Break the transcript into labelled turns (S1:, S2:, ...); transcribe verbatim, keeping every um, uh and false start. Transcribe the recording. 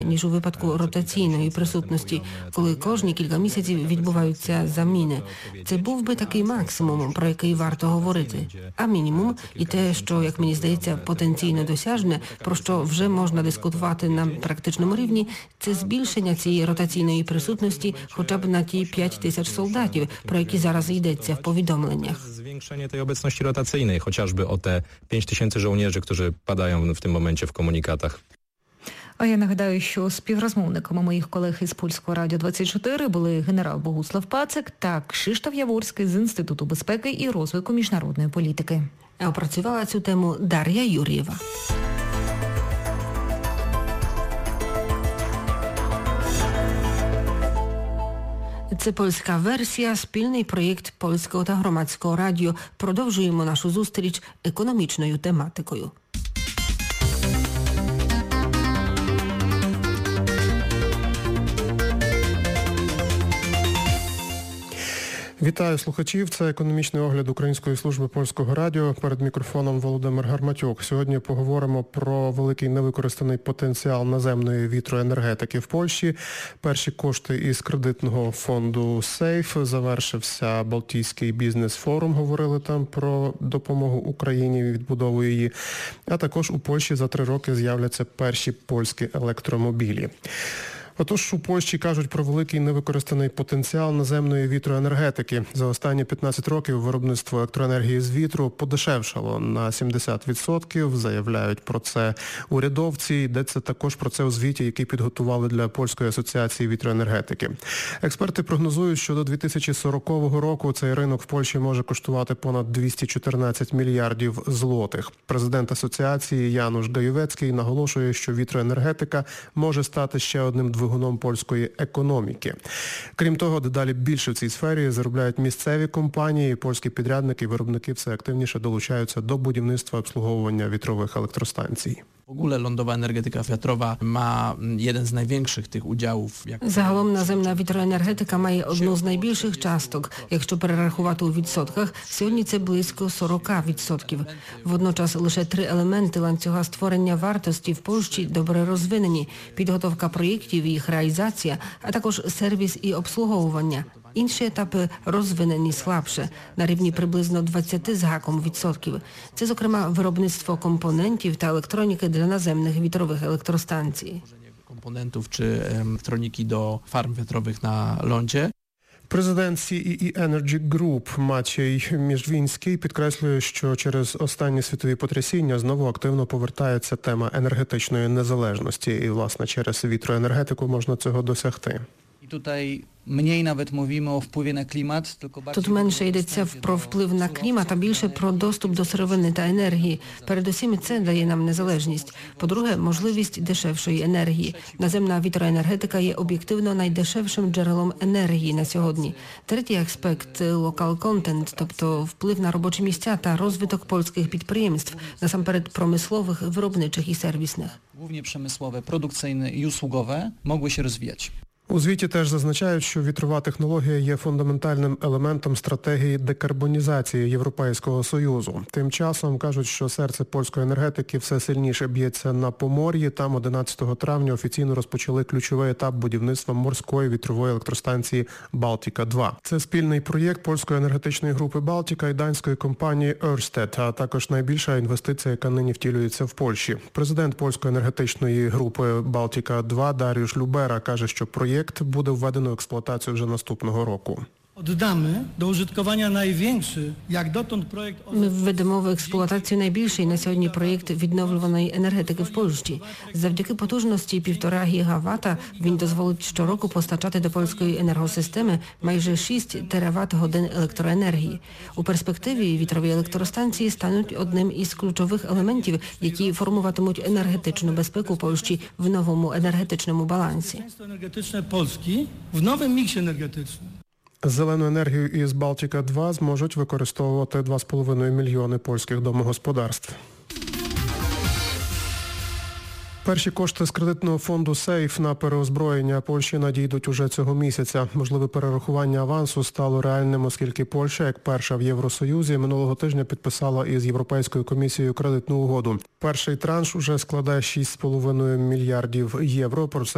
S1: ніж у випадку ротаційної присутності, коли кожні кілька місяців відбуваються заміни. Це був би такий максимум, про який варто говорити. А мінімум і те, що, як мені здається, потенційно досяжне, про що вже можна дискутувати на практичному рівні, це збільшення цієї ротаційної присутності хоча б на ті п'ять тисяч солдатів, про які зараз йдеться в повідомленнях.
S2: Zwiększenie tej obecności rotacyjnej, chociażby o te pięć tysięcy żołnierzy, którzy padają w tym momencie w komunikatach.
S3: А я нагадаю, що співрозмовниками моїх колег із Польського радіо двадцять чотири були генерал Богуслав Пацик та Кшиштоф Яворський з Інституту безпеки і розвитку міжнародної політики.
S1: А опрацювала цю тему Дар'я Юр'єва. Це польська версія, спільний проєкт Польського та Громадського радіо. Продовжуємо нашу зустріч економічною тематикою.
S4: Вітаю слухачів. Це економічний огляд Української служби Польського радіо. Перед мікрофоном Володимир Гарматюк. Сьогодні поговоримо про великий невикористаний потенціал наземної вітроенергетики в Польщі. Перші кошти із кредитного фонду «Сейф». Завершився Балтійський бізнес-форум. Говорили там про допомогу Україні і відбудову її. А також у Польщі за три роки з'являться перші польські електромобілі. Отож, у Польщі кажуть про великий невикористаний потенціал наземної вітроенергетики. За останні п'ятнадцять років виробництво електроенергії з вітру подешевшало на сімдесят відсотків, заявляють про це урядовці. Йдеться також про це у звіті, який підготували для Польської асоціації вітроенергетики. Експерти прогнозують, що до дві тисячі сорокового року цей ринок в Польщі може коштувати понад двісті чотирнадцять мільярдів злотих. Президент асоціації Януш Гаєвецький наголошує, що вітроенергетика може стати ще одним двигуном польської економіки. Крім того, дедалі більше в цій сфері заробляють місцеві компанії, польські підрядники і виробники все активніше долучаються до будівництва і обслуговування вітрових електростанцій.
S5: W ogóle lądowa energetyka wiatrowa ma jeden z największych tych udziałów.
S1: Загалом наземна вітроенергетика має одну з найбільших часток. Якщо перерахувати у відсотках, сьогодні це близько сорок відсотків. Водночас лише три елементи ланцюга створення вартості в Польщі добре розвинені. Підготовка проєктів і їх реалізація, а також сервіс і обслуговування. Інші етапи розвинені слабше, на рівні приблизно двадцять з гаком відсотків. Це, зокрема, виробництво компонентів та електроніки для наземних вітрових електростанцій.
S5: Компонентів чи електроніки до фарм вітрових на лądzie.
S4: Президент сі і і Energy Group Матій Міжвінський підкреслює, що через останні світові потрясіння знову активно повертається тема енергетичної незалежності. І, власне, через вітроенергетику можна цього досягти.
S6: Tutaj mniej nawet mówimy o wpływie na klimat, tylko bardziej...
S1: Тут менше йдеться про вплив на клімат, а більше про доступ до сировини та енергії. Передусім це дає нам незалежність. По-друге, можливість дешевшої енергії. Наземна вітроенергетика є об'єктивно найдешевшим джерелом енергії на сьогодні. Третій аспект – local content, тобто вплив на робочі місця та розвиток польських підприємств, насамперед промислових, виробничих і сервісних.
S6: Głównie przemysłowe, produkcyjne i usługowe mogły się rozwijać.
S4: У звіті теж зазначають, що вітрова технологія є фундаментальним елементом стратегії декарбонізації Європейського Союзу. Тим часом кажуть, що серце польської енергетики все сильніше б'ється на Помор'ї. Там одинадцятого травня офіційно розпочали ключовий етап будівництва морської вітрової електростанції «Балтіка-два». Це спільний проєкт польської енергетичної групи «Балтіка» і данської компанії «Ørsted», а також найбільша інвестиція, яка нині втілюється в Польщі. Президент польської енергетичної групи «Балтіка-два» Даріуш Любера каже, що проєкт буде введено в експлуатацію вже наступного року.
S7: Oddamy do użytkowania największy, jak dotąd projekt...
S1: Ми введемо в експлуатацію найбільший на сьогодні проєкт відновлюваної енергетики в Польщі. Завдяки потужності півтора гігавата він дозволить щороку постачати до польської енергосистеми майже шість терават-годин електроенергії. У перспективі вітрові електростанції стануть одним із ключових елементів, які формуватимуть енергетичну безпеку Польщі в новому енергетичному балансі.
S7: ...energetyczne Polski w nowym miksie energetycznym.
S4: Зелену енергію із «Балтіка-два» зможуть використовувати два з половиною мільйони польських домогосподарств. Перші кошти з кредитного фонду «Сейф» на переозброєння Польщі надійдуть уже цього місяця. Можливе перерахування авансу стало реальним, оскільки Польща, як перша в Євросоюзі, минулого тижня підписала із Європейською комісією кредитну угоду. Перший транш уже складає шість з половиною мільярдів євро. Про це